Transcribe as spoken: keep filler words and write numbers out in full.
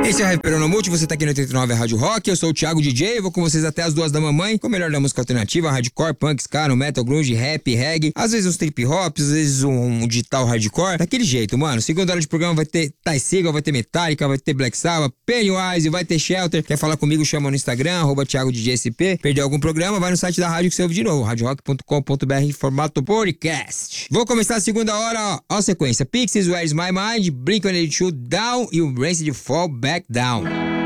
Esse é o Rap Peronomulti, você tá aqui no oitenta e nove Rádio Rock, eu sou o Thiago D J, vou com vocês até as duas da mamãe, com o melhor da música alternativa, hardcore, punk, ska, no metal, grunge, rap, reggae, às vezes uns trip hop, às vezes um, um digital hardcore, daquele jeito, mano. Segunda hora de programa vai ter Ty Segall, vai ter Metallica, vai ter Black Sabbath, Pennywise, vai ter Shelter. Quer falar comigo, chama no Instagram, arroba Thiago D J S P. Perdeu algum programa, vai no site da rádio que você ouve de novo, rádio rock ponto com ponto b r em formato podcast. Vou começar a segunda hora, ó, ó a sequência, Pixies, Where's My Mind, Blink one eighty-two, Down e o Rancid Fall Back Down.